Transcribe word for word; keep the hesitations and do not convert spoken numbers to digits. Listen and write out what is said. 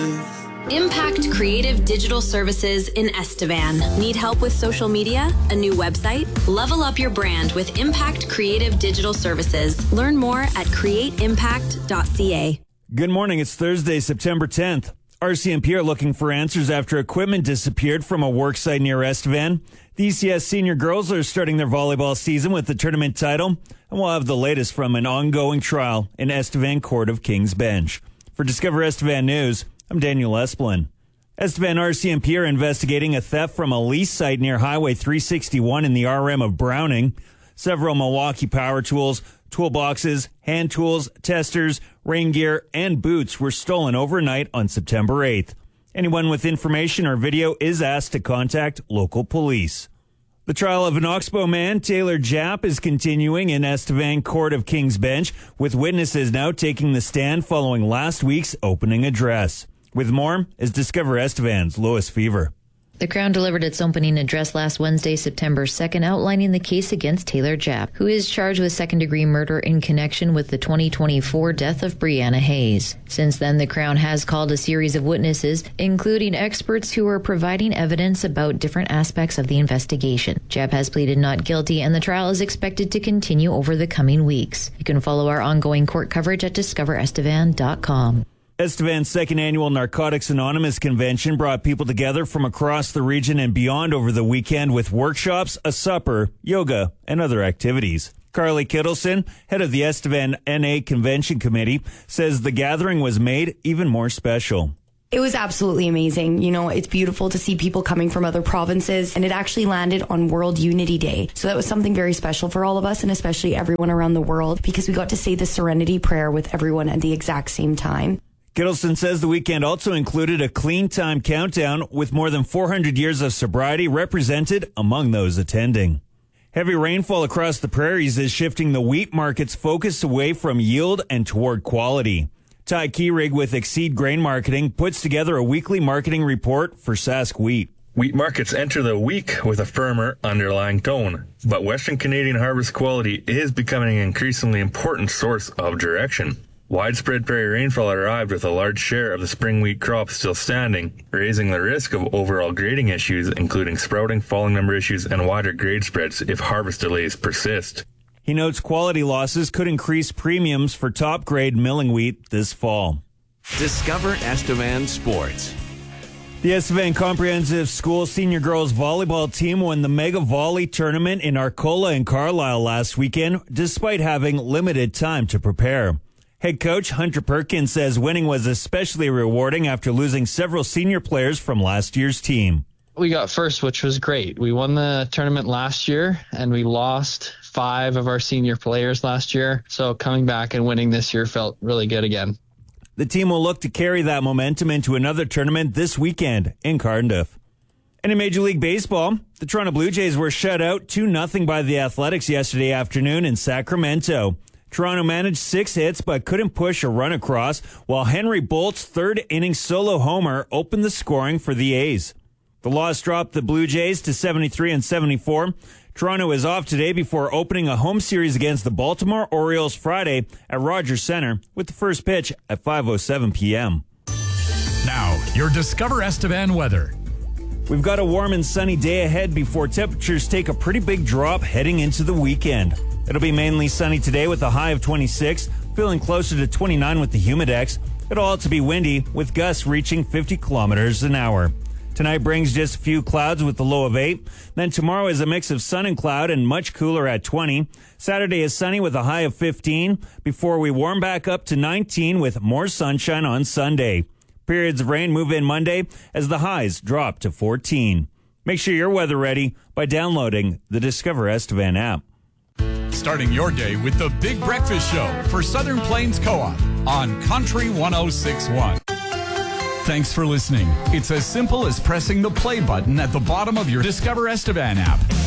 Impact Creative Digital Services in Estevan. Need help with social media? A new website? Level up your brand with Impact Creative Digital Services. Learn more at create impact dot c a. Good morning. It's Thursday, September tenth. R C M P are looking for answers after equipment disappeared from a work site near Estevan. The E C S senior girls are starting their volleyball season with the tournament title, and we'll have the latest from an ongoing trial in Estevan Court of King's Bench. For Discover Estevan News, I'm Daniel Esplin. Estevan R C M P are investigating a theft from a lease site near Highway three sixty-one in the R M of Browning. Several Milwaukee power tools, toolboxes, hand tools, testers, rain gear, and boots were stolen overnight on September eighth. Anyone with information or video is asked to contact local police. The trial of an Oxbow man, Taylor Japp, is continuing in Estevan Court of King's Bench, with witnesses now taking the stand following last week's opening address. With more is Discover Estevan's Lois Fever. The Crown delivered its opening address last Wednesday, September second, outlining the case against Taylor Japp, who is charged with second-degree murder in connection with the twenty twenty-four death of Brianna Hayes. Since then, the Crown has called a series of witnesses, including experts who are providing evidence about different aspects of the investigation. Japp has pleaded not guilty, and the trial is expected to continue over the coming weeks. You can follow our ongoing court coverage at discover estevan dot com. Estevan's second annual Narcotics Anonymous convention brought people together from across the region and beyond over the weekend with workshops, a supper, yoga, and other activities. Carly Kittleson, head of the Estevan N A Convention Committee, says the gathering was made even more special. It was absolutely amazing. You know, it's beautiful to see people coming from other provinces, and it actually landed on World Unity Day. So that was something very special for all of us, and especially everyone around the world, because we got to say the Serenity Prayer with everyone at the exact same time. Kittleson says the weekend also included a clean time countdown with more than four hundred years of sobriety represented among those attending. Heavy rainfall across the prairies is shifting the wheat market's focus away from yield and toward quality. Ty Keyrig with Exceed Grain Marketing puts together a weekly marketing report for Sask Wheat. Wheat markets enter the week with a firmer underlying tone, but Western Canadian harvest quality is becoming an increasingly important source of direction. Widespread prairie rainfall arrived with a large share of the spring wheat crop still standing, raising the risk of overall grading issues, including sprouting, falling number issues, and wider grade spreads if harvest delays persist. He notes quality losses could increase premiums for top-grade milling wheat this fall. Discover Estevan Sports. The Estevan Comprehensive School senior girls volleyball team won the Mega Volley tournament in Arcola and Carlisle last weekend, despite having limited time to prepare. Head coach Hunter Perkins says winning was especially rewarding after losing several senior players from last year's team. We got first, which was great. We won the tournament last year, and we lost five of our senior players last year. So coming back and winning this year felt really good again. The team will look to carry that momentum into another tournament this weekend in Cardiff. And in Major League Baseball, the Toronto Blue Jays were shut out two nothing by the Athletics yesterday afternoon in Sacramento. Toronto managed six hits but couldn't push a run across, while Henry Bolt's third-inning solo homer opened the scoring for the A's. The loss dropped the Blue Jays to seventy-three and seventy-four. Toronto is off today before opening a home series against the Baltimore Orioles Friday at Rogers Center with the first pitch at five oh seven p.m. Now, your Discover Estevan weather. We've got a warm and sunny day ahead before temperatures take a pretty big drop heading into the weekend. It'll be mainly sunny today with a high of twenty-six, feeling closer to twenty-nine with the Humidex. It'll also be windy with gusts reaching fifty kilometers an hour. Tonight brings just a few clouds with a low of eight. Then tomorrow is a mix of sun and cloud and much cooler at twenty. Saturday is sunny with a high of fifteen before we warm back up to nineteen with more sunshine on Sunday. Periods of rain move in Monday as the highs drop to fourteen. Make sure you're weather ready by downloading the Discover Estevan app. Starting your day with the Big Breakfast Show for Southern Plains Co-op on Country one oh six point one. Thanks for listening. It's as simple as pressing the play button at the bottom of your Discover Estevan app.